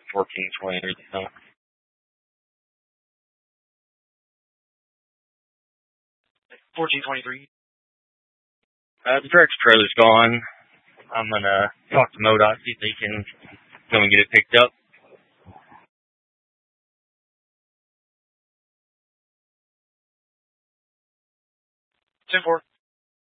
1420 or something. 1423. The Drex trailer's gone. I'm gonna talk to MoDOT, see if they can come and get it picked up. 10-4.